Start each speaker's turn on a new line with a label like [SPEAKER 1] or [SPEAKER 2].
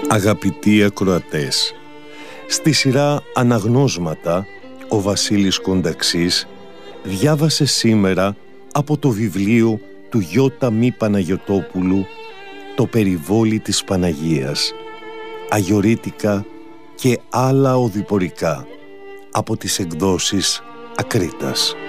[SPEAKER 1] Αγαπητοί ακροατές, στη σειρά Αναγνώσματα, ο Βασίλης Κονταξής διάβασε σήμερα από το βιβλίο του Γιώτα Μη Παναγιωτόπουλου «Το περιβόλι της Παναγίας», αγιορείτικα και άλλα οδηπορικά, από τις εκδόσεις Ακρίτας.